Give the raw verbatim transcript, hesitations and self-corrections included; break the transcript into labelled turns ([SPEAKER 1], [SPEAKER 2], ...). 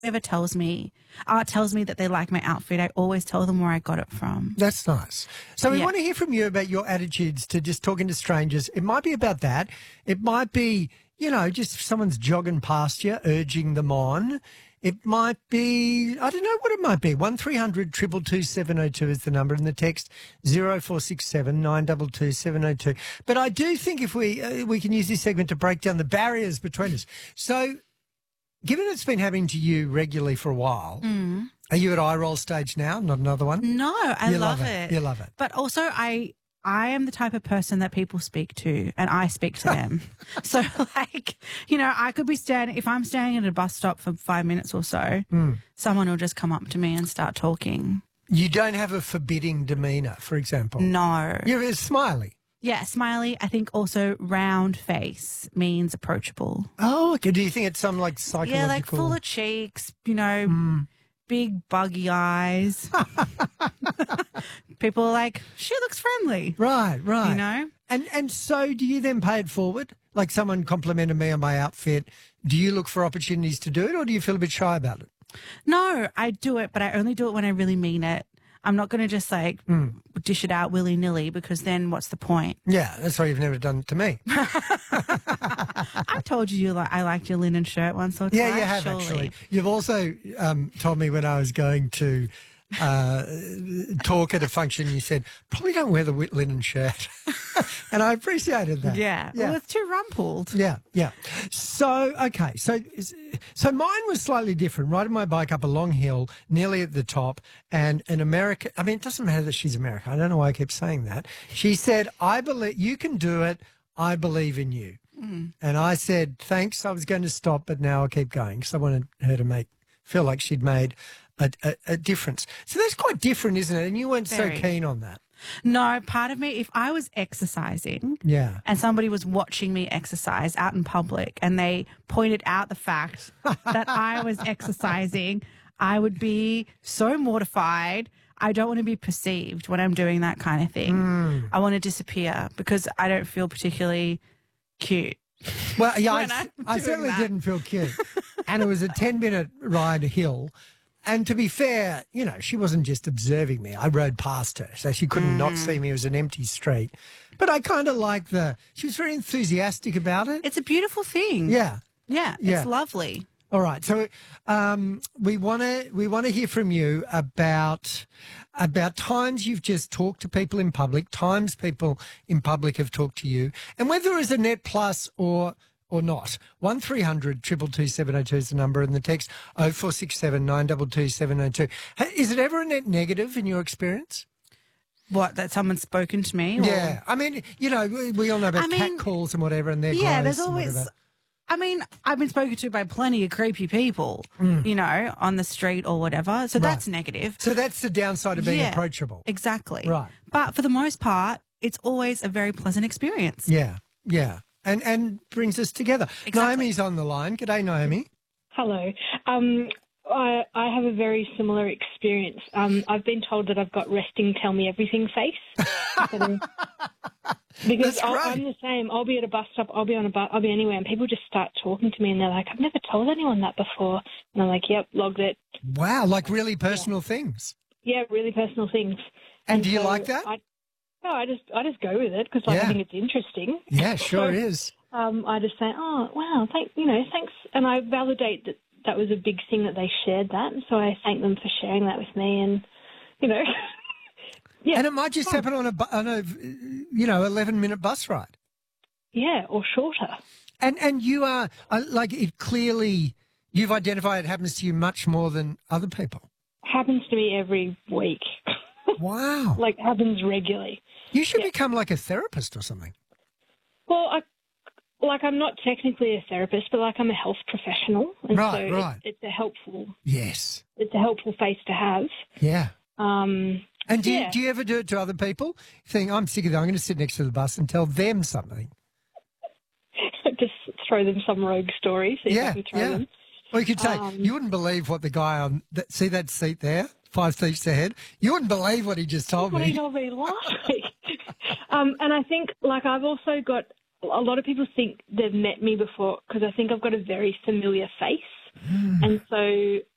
[SPEAKER 1] Whoever tells me, uh, tells me that they like my outfit, I always tell them where I got it from.
[SPEAKER 2] That's nice. So we
[SPEAKER 1] Yeah.
[SPEAKER 2] want to hear from you about your attitudes to just talking to strangers. It might be about that. It might be, you know, just if someone's jogging past you, urging them on. It might be, I don't know what it might be. one three hundred two two two seven oh two is the number, and the text zero four six seven nine two two seven oh two. But I do think if we uh, we can use this segment to break down the barriers between us. So given it's been happening to you regularly for a while,
[SPEAKER 1] Mm.
[SPEAKER 2] are you at eye roll stage now? Not another one?
[SPEAKER 1] No, I
[SPEAKER 2] You
[SPEAKER 1] love,
[SPEAKER 2] love
[SPEAKER 1] it.
[SPEAKER 2] it. You love it.
[SPEAKER 1] But also, I I am the type of person that people speak to, and I speak to them. So, like, you know, I could be standing, if I'm standing at a bus stop for five minutes or so,
[SPEAKER 2] Mm.
[SPEAKER 1] someone will just come up to me and start talking.
[SPEAKER 2] You don't have a forbidding demeanour, for example.
[SPEAKER 1] No.
[SPEAKER 2] You're a smiley.
[SPEAKER 1] Yeah, smiley. I think also round face means approachable.
[SPEAKER 2] Oh, okay. Do you think it's some like psychological?
[SPEAKER 1] Yeah, like full of cheeks, you know,
[SPEAKER 2] Mm.
[SPEAKER 1] big buggy eyes. People are like, she looks friendly.
[SPEAKER 2] Right, right.
[SPEAKER 1] You know?
[SPEAKER 2] And and so do you then pay it forward? Like someone complimented me on my outfit. Do you look for opportunities to do it, or do you feel a bit shy about it?
[SPEAKER 1] No, I do it, but I only do it when I really mean it. I'm not going to just like
[SPEAKER 2] Mm.
[SPEAKER 1] dish it out willy nilly, because then what's the point?
[SPEAKER 2] Yeah, that's why you've never done it to me.
[SPEAKER 1] I told you, you like I liked your linen shirt once or twice.
[SPEAKER 2] Yeah, you have
[SPEAKER 1] surely.
[SPEAKER 2] actually. You've also um, told me when I was going to uh, talk at a function, you said, probably don't wear the wet linen shirt. And I appreciated that.
[SPEAKER 1] Yeah.
[SPEAKER 2] Yeah.
[SPEAKER 1] Well, it's too rumpled.
[SPEAKER 2] Yeah, yeah. So, okay, so so mine was slightly different. Riding my bike up a long hill, nearly at the top, and an American, I mean, it doesn't matter that she's American. I don't know why I keep saying that. She said, I believe, you can do it. I believe in you.
[SPEAKER 1] Mm.
[SPEAKER 2] And I said, thanks, I was going to stop, but now I'll keep going because I wanted her to make feel like she'd made a, a, a difference. So that's quite different, isn't it? And you weren't
[SPEAKER 1] Very.
[SPEAKER 2] so keen on that.
[SPEAKER 1] No, part of me, if I was exercising
[SPEAKER 2] Yeah.
[SPEAKER 1] and somebody was watching me exercise out in public and they pointed out the fact that I was exercising, I would be so mortified. I don't want to be perceived when I'm doing that kind of thing.
[SPEAKER 2] Mm.
[SPEAKER 1] I want to disappear because I don't feel particularly cute.
[SPEAKER 2] Well, yeah,
[SPEAKER 1] When
[SPEAKER 2] I,
[SPEAKER 1] I'm
[SPEAKER 2] I
[SPEAKER 1] doing
[SPEAKER 2] certainly
[SPEAKER 1] that.
[SPEAKER 2] didn't feel cute. And it was a ten-minute ride hill. And to be fair, you know, she wasn't just observing me. I rode past her, so she couldn't not see me. It was an empty street. But I kind of like the, she was very enthusiastic about it.
[SPEAKER 1] It's a beautiful thing.
[SPEAKER 2] Yeah.
[SPEAKER 1] Yeah,
[SPEAKER 2] Yeah.
[SPEAKER 1] it's lovely.
[SPEAKER 2] All right. So um, we want to we want to hear from you about about times you've just talked to people in public, times people in public have talked to you, and whether it's a net plus or or not. One three hundred two two two seven oh two is the number, and the text oh four six seven nine two two seven oh two. Is it ever a net negative in your experience?
[SPEAKER 1] What, that someone's spoken to me? Or...
[SPEAKER 2] Yeah. I mean, you know, we, we all know about
[SPEAKER 1] I mean,
[SPEAKER 2] cat calls and whatever, and they're
[SPEAKER 1] Yeah,
[SPEAKER 2] gross
[SPEAKER 1] there's
[SPEAKER 2] and
[SPEAKER 1] always.
[SPEAKER 2] whatever.
[SPEAKER 1] I mean, I've been spoken to by plenty of creepy people,
[SPEAKER 2] Mm.
[SPEAKER 1] you know, on the street or whatever. So that's negative.
[SPEAKER 2] So that's the downside of being
[SPEAKER 1] Yeah,
[SPEAKER 2] approachable.
[SPEAKER 1] Exactly.
[SPEAKER 2] Right.
[SPEAKER 1] But for the most part, it's always a very pleasant experience.
[SPEAKER 2] Yeah, yeah. And and brings us together.
[SPEAKER 1] Exactly.
[SPEAKER 2] Naomi's on the line. G'day, Naomi.
[SPEAKER 3] Hello. Um, I, I have a very similar experience. Um, I've been told that I've got resting tell me everything face. Because
[SPEAKER 2] That's
[SPEAKER 3] I'll,
[SPEAKER 2] right.
[SPEAKER 3] I'm the same. I'll be at a bus stop, I'll be on a bus, I'll be anywhere, and people just start talking to me, and they're like, I've never told anyone that before. And I'm like, yep, logged it.
[SPEAKER 2] Wow, like really personal things.
[SPEAKER 3] Yeah, really personal things.
[SPEAKER 2] And do you
[SPEAKER 3] so
[SPEAKER 2] like that?
[SPEAKER 3] I, no, I just I just go with it because like,
[SPEAKER 2] Yeah.
[SPEAKER 3] I think it's interesting.
[SPEAKER 2] Yeah, sure
[SPEAKER 3] So,
[SPEAKER 2] is.
[SPEAKER 3] Um, I just say, oh, wow, thank you know, thanks, and I validate that that was a big thing that they shared that, and so I thank them for sharing that with me, and you know, yeah,
[SPEAKER 2] And it might just happen on a, bu- on a, you know, eleven-minute bus ride.
[SPEAKER 3] yeah, or shorter.
[SPEAKER 2] And and you are, uh, like, it clearly, you've identified it happens to you much more than other people.
[SPEAKER 3] Happens to me every week.
[SPEAKER 2] Wow.
[SPEAKER 3] Like happens regularly.
[SPEAKER 2] You should
[SPEAKER 3] Yeah.
[SPEAKER 2] become like a therapist or something.
[SPEAKER 3] Well, I like I'm not technically a therapist, but like I'm a health professional, and
[SPEAKER 2] Right,
[SPEAKER 3] so
[SPEAKER 2] right.
[SPEAKER 3] It's, it's a helpful
[SPEAKER 2] Yes.
[SPEAKER 3] it's a helpful face to have.
[SPEAKER 2] Yeah.
[SPEAKER 3] Um,
[SPEAKER 2] And do,
[SPEAKER 3] Yeah.
[SPEAKER 2] you, do you ever do it to other people? Think, I'm sick of that. I'm going to sit next to the bus and tell them something.
[SPEAKER 3] just throw them some rogue story. See
[SPEAKER 2] Yeah,
[SPEAKER 3] if I can throw
[SPEAKER 2] yeah.
[SPEAKER 3] them.
[SPEAKER 2] Or you could say,
[SPEAKER 3] Um,
[SPEAKER 2] you wouldn't believe what the guy on, that, see that seat there, five seats ahead? You wouldn't believe what he just told
[SPEAKER 3] What he
[SPEAKER 2] me.
[SPEAKER 3] told me last week. um, and I think, like, I've also got a lot of people think they've met me before because I think I've got a very familiar face,
[SPEAKER 2] Hmm.
[SPEAKER 3] and so